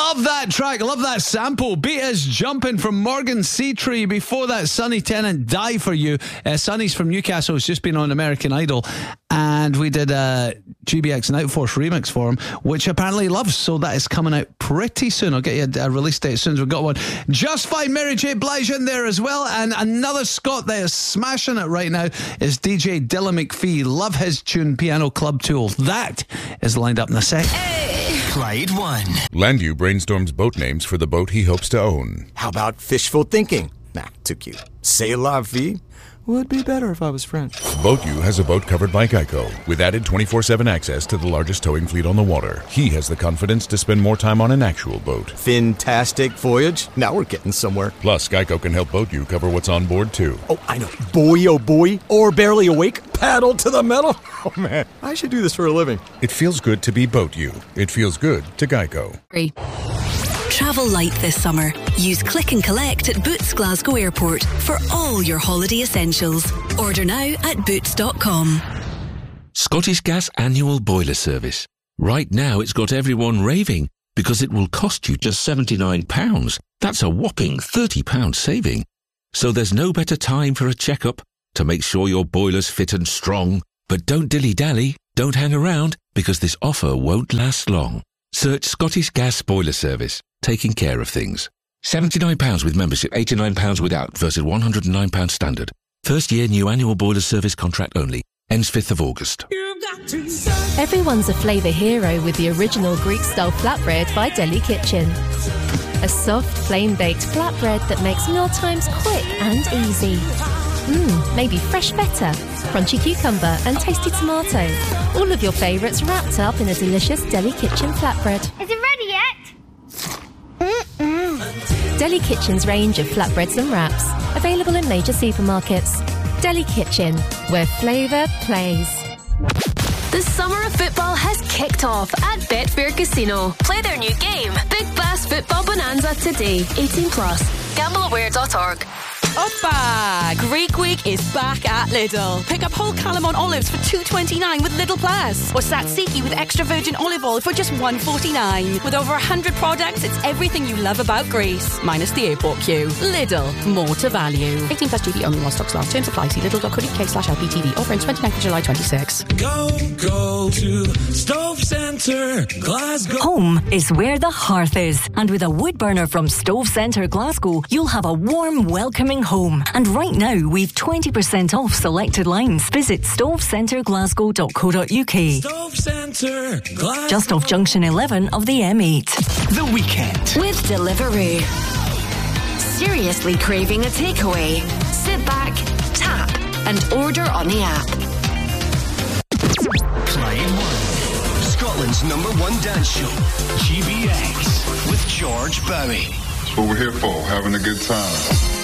Love that track, love that sample. Beat Is Jumping from Morgan Seatree. Before that, Sonny Tennant, Die For You. Sonny's from Newcastle, has just been on American Idol, and we did a GBX and Outforce remix for him, which apparently he loves, so that is coming out pretty soon. I'll get you a release date as soon as we've got one. Just Fine, Mary J. Blige in there as well, and another Scot that is smashing it right now is DJ Dylan McPhee. Love his tune, Piano Club Tool. That is lined up in a sec. Clyde 1. Landu brainstorms boat names for the boat he hopes to own. How about fishful thinking? Nah, too cute. C'est la vie. Would be better if I was French. BoatU has a boat covered by Geico, with added 24/7 access to the largest towing fleet on the water. He has the confidence to spend more time on an actual boat. Fantastic voyage. Now we're getting somewhere. Plus, Geico can help BoatU cover what's on board, too. Oh, I know. Boy, oh boy. Or barely awake. Paddle to the metal. Oh, man. I should do this for a living. It feels good to be BoatU. It feels good to Geico. Travel light this summer. Use Click and Collect at Boots Glasgow Airport for all your holiday essentials. Order now at boots.com. Scottish Gas annual boiler service. Right now it's got everyone raving because it will cost you just £79. That's a whopping £30 saving. So there's no better time for a checkup to make sure your boiler's fit and strong. But don't dilly-dally, don't hang around, because this offer won't last long. Search Scottish Gas Boiler Service, taking care of things. £79 with membership, £89 without versus £109 standard. First year new annual boiler service contract only. Ends 5th of August. Everyone's a flavour hero with the original Greek-style flatbread by Deli Kitchen. A soft, flame-baked flatbread that makes mealtimes quick and easy. Maybe fresh feta, crunchy cucumber and tasty tomato. All of your favourites wrapped up in a delicious Deli Kitchen flatbread. Is it ready yet? Deli Kitchen's range of flatbreads and wraps. Available in major supermarkets. Deli Kitchen, where flavour plays. The summer of football has kicked off at Betfair Casino. Play their new game, Big Bass Football Bonanza, today. 18+. GambleAware.org. Oppa! Greek Week is back at Lidl. Pick up whole Calamon olives for $2.29 with Lidl Plus, or Tzatziki with extra virgin olive oil for just $1.49. With over 100 products, it's everything you love about Greece, minus the airport queue. Lidl, more to value. 18+ GB only while stocks last. Terms apply. See lidl.co.uk/LPTV. Offer in 29th of July 26. Go to Stove Centre Glasgow. Home is where the hearth is, and with a wood burner from Stove Centre Glasgow, you'll have a warm, welcoming home. And right now, we've 20% off selected lines. Visit stovecenterglasgow.co.uk. Stove Centre Glasgow. Just off Junction 11 of the M8. The Weekend with Deliveroo. Seriously craving a takeaway? Sit back, tap, and order on the app. Clyde 1. Scotland's #1 dance show. GBX with George Bowie. That's what we're here for, having a good time.